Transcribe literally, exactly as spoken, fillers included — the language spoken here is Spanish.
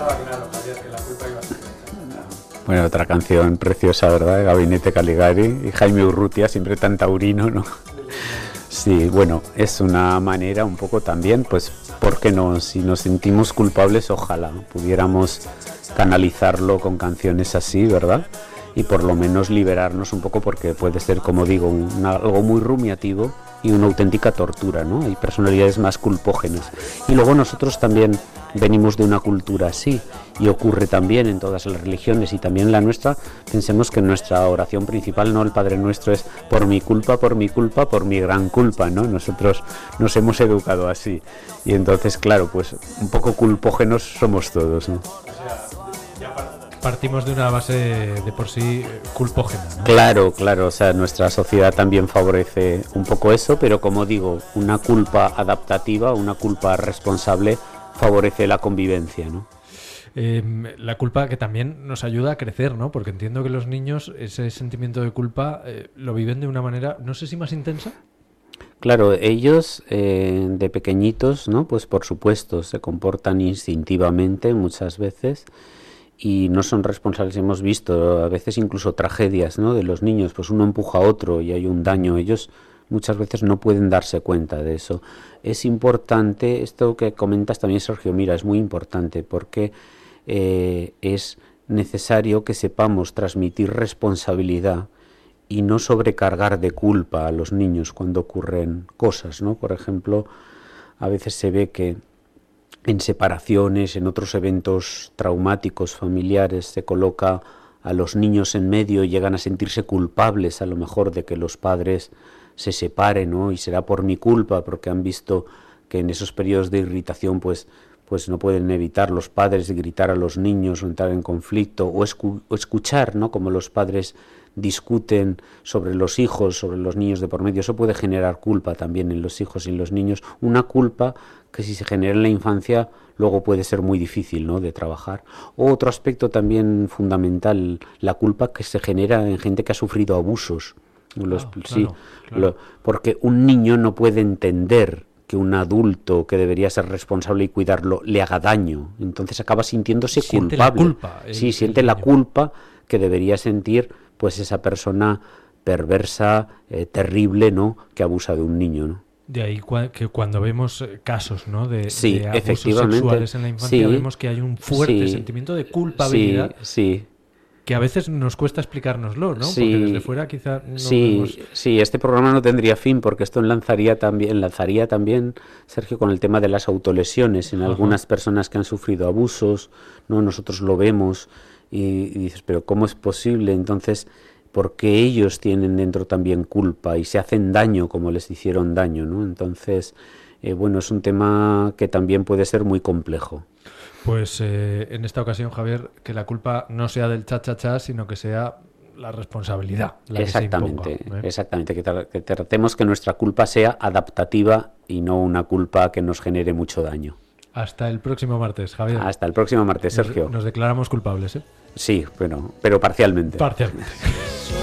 estaba claro, Javier, que la culpa iba a ser. Bueno, otra canción preciosa, ¿verdad? De Gabinete Caligari y Jaime Urrutia, siempre tan taurino, ¿no? Sí, bueno, es una manera un poco también, pues, porque no, si nos sentimos culpables, ojalá pudiéramos canalizarlo con canciones así, ¿verdad? Y por lo menos liberarnos un poco, porque puede ser, como digo, un, algo muy rumiativo y una auténtica tortura, ¿no? Hay personalidades más culpógenas. Y luego nosotros también venimos de una cultura así, y ocurre también en todas las religiones y también en la nuestra. Pensemos que nuestra oración principal, no el Padre Nuestro, es por mi culpa, por mi culpa, por mi gran culpa, ¿no? Nosotros nos hemos educado así. Y entonces, claro, pues un poco culpógenos somos todos, ¿no? Partimos de una base de por sí culpógena, ¿no? Claro, claro, o sea, nuestra sociedad también favorece un poco eso, pero como digo, una culpa adaptativa, una culpa responsable favorece la convivencia, ¿no? Eh, la culpa que también nos ayuda a crecer, ¿no? Porque entiendo que los niños ese sentimiento de culpa eh, lo viven de una manera, no sé si más intensa. Claro, ellos eh, de pequeñitos, ¿no? Pues por supuesto se comportan instintivamente muchas veces y no son responsables. Hemos visto a veces incluso tragedias, ¿no? De los niños, pues uno empuja a otro y hay un daño. Ellos muchas veces no pueden darse cuenta de eso. Es importante, esto que comentas también, Sergio, mira, es muy importante porque eh, es necesario que sepamos transmitir responsabilidad y no sobrecargar de culpa a los niños cuando ocurren cosas, ¿no? Por ejemplo, a veces se ve que en separaciones, en otros eventos traumáticos familiares, se coloca a los niños en medio y llegan a sentirse culpables a lo mejor de que los padres se separen, ¿no? Y será por mi culpa, porque han visto que en esos periodos de irritación pues, pues no pueden evitar los padres gritar a los niños o entrar en conflicto o, escu- o escuchar, ¿no? Como los padres discuten sobre los hijos, sobre los niños de por medio. Eso puede generar culpa también en los hijos y en los niños, una culpa que si se genera en la infancia luego puede ser muy difícil, ¿no? De trabajar. O otro aspecto también fundamental, la culpa que se genera en gente que ha sufrido abusos. Los, claro, sí, claro. Lo, porque un niño no puede entender que un adulto que debería ser responsable y cuidarlo le haga daño, entonces acaba sintiéndose siente culpable. La culpa, el, sí, siente el la niño. culpa que debería sentir pues esa persona perversa, eh, terrible, ¿no? Que abusa de un niño, ¿no? De ahí cua- que cuando vemos casos, ¿no? de, sí, de abusos efectivamente, sexuales en la infancia, sí, vemos que hay un fuerte sí, sentimiento de culpabilidad. Sí, sí. Que a veces nos cuesta explicárnoslo, ¿no? Sí, porque desde fuera quizá no sí, vemos... sí, este programa no tendría fin porque esto enlazaría también, enlazaría también, Sergio, con el tema de las autolesiones en Ajá. algunas personas que han sufrido abusos, ¿no? Nosotros lo vemos y, y dices, pero ¿cómo es posible? Entonces, porque ellos tienen dentro también culpa y se hacen daño como les hicieron daño, ¿no? Entonces, eh, bueno, es un tema que también puede ser muy complejo. Pues eh, en esta ocasión, Javier, que la culpa no sea del cha-cha-cha, sino que sea la responsabilidad. La exactamente, que se imponga, ¿eh? exactamente, que, tra- que tratemos que nuestra culpa sea adaptativa y no una culpa que nos genere mucho daño. Hasta el próximo martes, Javier. Hasta el próximo martes, Sergio. Nos, nos declaramos culpables, ¿eh? Sí, bueno, pero parcialmente. Parcialmente.